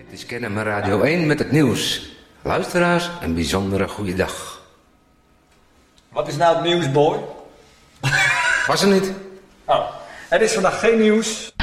Het is Kennemer Radio 1 met het nieuws. Luisteraars, een bijzondere goede dag. Wat is nou het nieuws, boy? Was er niet? Oh, er is vandaag geen nieuws.